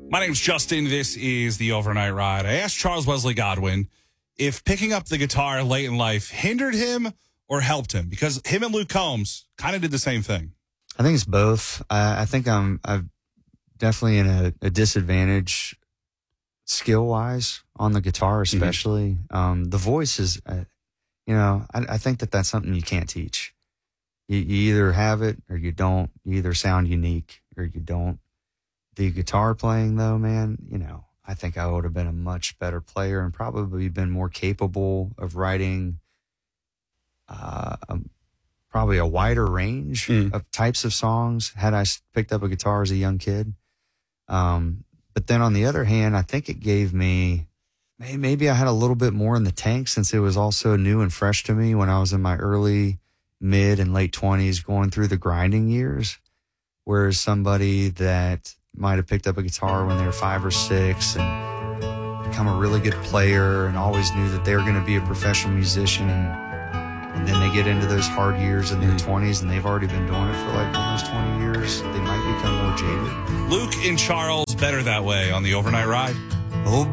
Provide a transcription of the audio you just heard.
My name's Justin. This is the Overnight Ride. I asked Charles Wesley Godwin if picking up the guitar late in life hindered him or helped him, because him and Luke Combs kind of did the same thing. I think it's both. I think I'm definitely in a disadvantage skill-wise on the guitar, especially. The voice is, I think that's something you can't teach. You either have it or you don't. You either sound unique or you don't. The guitar playing, though, man, I think I would have been a much better player and probably been more capable of writing probably a wider range of types of songs had I picked up a guitar as a young kid. But then on the other hand, I think it gave me, maybe I had a little bit more in the tank since it was also new and fresh to me when I was in my early, mid, and late 20s going through the grinding years, whereas somebody that might have picked up a guitar when they were 5 or 6 and become a really good player and always knew that they were going to be a professional musician. And then they get into those hard years in their 20s and they've already been doing it for like almost 20 years. They might become more jaded. Luke and Charles, better that way on the Overnight Ride. Oh,